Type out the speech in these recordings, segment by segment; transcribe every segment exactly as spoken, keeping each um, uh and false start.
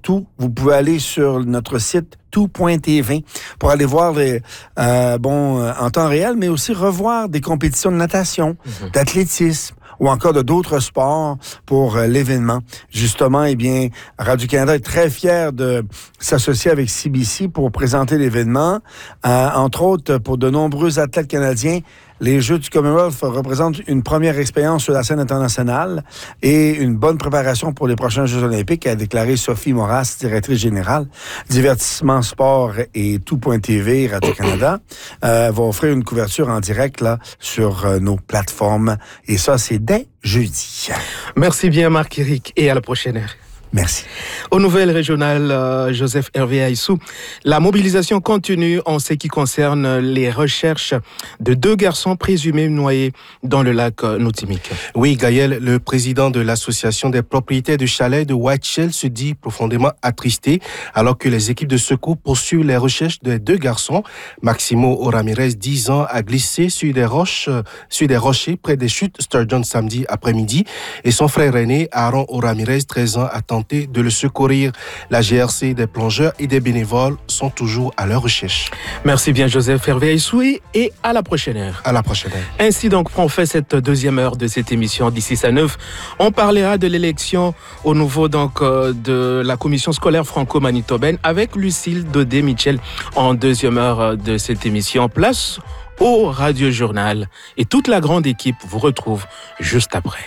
surtout, vous pouvez aller sur notre site tout point t v pour aller voir les, euh, bon, euh, en temps réel, mais aussi revoir des compétitions de natation, mm-hmm. d'athlétisme, ou encore de d'autres sports pour euh, l'événement. Justement, eh bien, Radio-Canada est très fier de s'associer avec C B C pour présenter l'événement. Euh, entre autres, pour de nombreux athlètes canadiens, les Jeux du Commonwealth représentent une première expérience sur la scène internationale et une bonne préparation pour les prochains Jeux olympiques, a déclaré Sophie Moras, directrice générale. Divertissement, sport et tout point t v, Radio-Canada, euh, va offrir une couverture en direct là sur euh, nos plateformes. Et ça, c'est dès jeudi. Merci bien, Marc-Éric, et à la prochaine. Merci. Aux nouvelles régionales, euh, Joseph Hervé Aissou, la mobilisation continue en ce qui concerne les recherches de deux garçons présumés noyés dans le lac euh, Noutimic. Oui, Gaël, le président de l'association des propriétaires de chalets de Whiteshell se dit profondément attristé alors que les équipes de secours poursuivent les recherches des deux garçons. Maximo Ramirez, dix ans, a glissé sur des roches, euh, sur des rochers près des chutes Sturgeon samedi après-midi et son frère aîné, Aaron Ramirez, treize ans, a tenté de le secourir. La G R C, des plongeurs et des bénévoles sont toujours à leur recherche. Merci bien, Joseph Hervé Aissou, et à la prochaine heure. À la prochaine heure. Ainsi donc prend fait cette deuxième heure de cette émission d'ici à neuf. On parlera de l'élection au niveau donc euh, de la commission scolaire franco-manitobaine avec Lucille Daudet-Mitchell en deuxième heure de cette émission. Place au Radio Journal et toute la grande équipe vous retrouve juste après.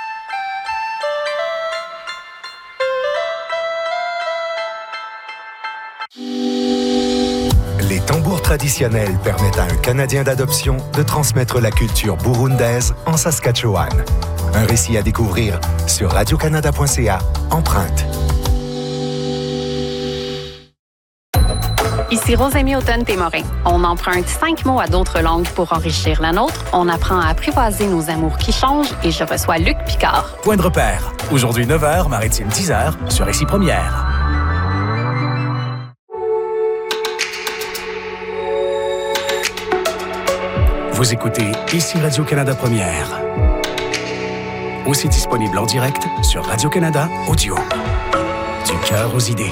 Les tambours traditionnels permettent à un Canadien d'adoption de transmettre la culture burundaise en Saskatchewan. Un récit à découvrir sur radio canada point c a, Empreinte. Ici Rosémie Automne-Témorin. On emprunte cinq mots à d'autres langues pour enrichir la nôtre. On apprend à apprivoiser nos amours qui changent et je reçois Luc Picard. Point de repère. Aujourd'hui neuf heures, Maritime dix heures, sur Récit Première. Vous écoutez ici Radio-Canada Première. Aussi disponible en direct sur Radio-Canada Audio. Du cœur aux idées.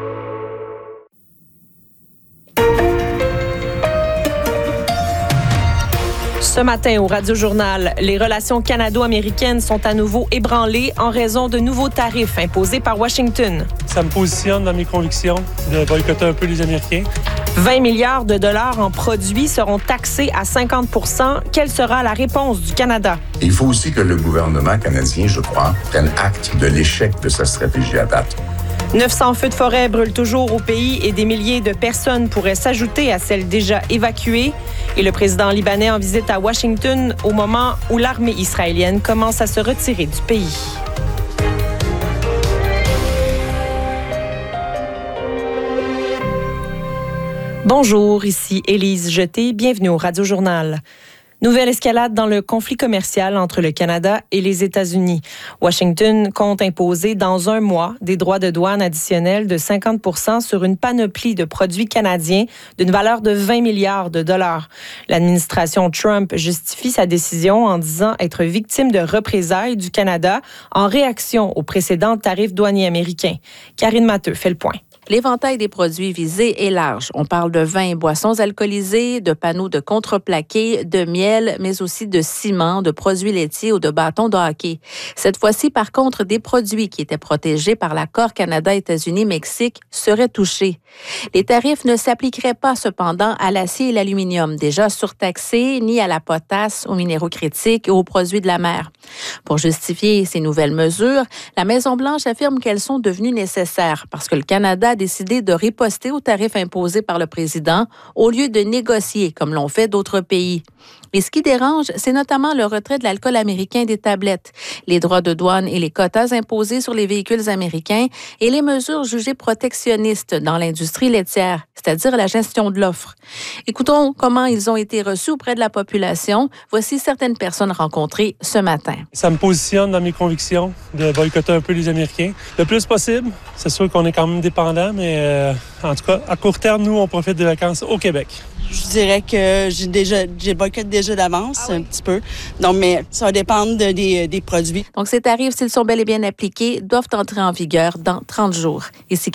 Ce matin, au Radio-Journal, les relations canado-américaines sont à nouveau ébranlées en raison de nouveaux tarifs imposés par Washington. Ça me positionne dans mes convictions de boycotter un peu les Américains. vingt milliards de dollars en produits seront taxés à cinquante pour cent. Quelle sera la réponse du Canada? Il faut aussi que le gouvernement canadien, je crois, prenne acte de l'échec de sa stratégie à date. neuf cents feux de forêt brûlent toujours au pays et des milliers de personnes pourraient s'ajouter à celles déjà évacuées. Et le président libanais en visite à Washington au moment où l'armée israélienne commence à se retirer du pays. Bonjour, ici Élise Jeté. Bienvenue au Radio-Journal. Nouvelle escalade dans le conflit commercial entre le Canada et les États-Unis. Washington compte imposer dans un mois des droits de douane additionnels de cinquante pour cent sur une panoplie de produits canadiens d'une valeur de vingt milliards de dollars. L'administration Trump justifie sa décision en disant être victime de représailles du Canada en réaction aux précédents tarifs douaniers américains. Karine Matteux fait le point. L'éventail des produits visés est large. On parle de vins et boissons alcoolisés, de panneaux de contreplaqué, de miel, mais aussi de ciment, de produits laitiers ou de bâtons de hockey. Cette fois-ci, par contre, des produits qui étaient protégés par l'accord Canada-États-Unis-Mexique seraient touchés. Les tarifs ne s'appliqueraient pas cependant à l'acier et l'aluminium, déjà surtaxés, ni à la potasse, aux minéraux critiques et aux produits de la mer. Pour justifier ces nouvelles mesures, la Maison-Blanche affirme qu'elles sont devenues nécessaires parce que le Canada a décidé de riposter aux tarifs imposés par le président au lieu de négocier comme l'ont fait d'autres pays. Mais ce qui dérange, c'est notamment le retrait de l'alcool américain des tablettes, les droits de douane et les quotas imposés sur les véhicules américains et les mesures jugées protectionnistes dans l'industrie laitière, c'est-à-dire la gestion de l'offre. Écoutons comment ils ont été reçus auprès de la population. Voici certaines personnes rencontrées ce matin. Ça me positionne dans mes convictions de boycotter un peu les Américains. Le plus possible. C'est sûr qu'on est quand même dépendant, mais euh, en tout cas, à court terme, nous, on profite des vacances au Québec. Je dirais que j'ai déjà, j'ai boycotté déjà d'avance, ah oui. un petit peu. Donc, mais ça va dépendre de, des, des produits. Donc, ces tarifs, s'ils sont bel et bien appliqués, doivent entrer en vigueur dans trente jours. Ici